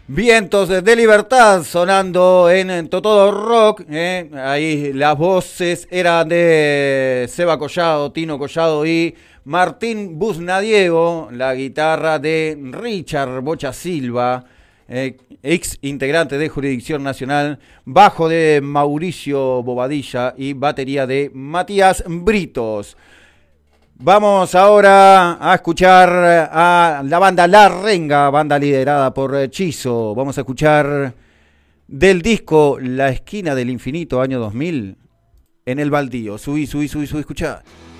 Vientos de Libertad sonando en Todo Rock. Ahí las voces eran de Seba Collado, Tino Collado y Martín Busnadiego. La guitarra de Richard Bocha Silva, ex integrante de Jurisdicción Nacional. Bajo de Mauricio Bobadilla y batería de Matías Britos. Vamos ahora a escuchar a la banda La Renga, banda liderada por Chizo. Vamos a escuchar del disco La Esquina del Infinito, año 2000, En el Baldío. Subí, escuchá.